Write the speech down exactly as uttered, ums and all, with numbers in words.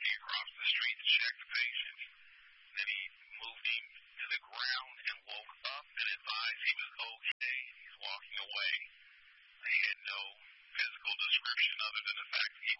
walking across the street to check the patient. Then he moved him to the ground and woke up and advised he was okay. He's walking away. He had no physical description other than the fact that he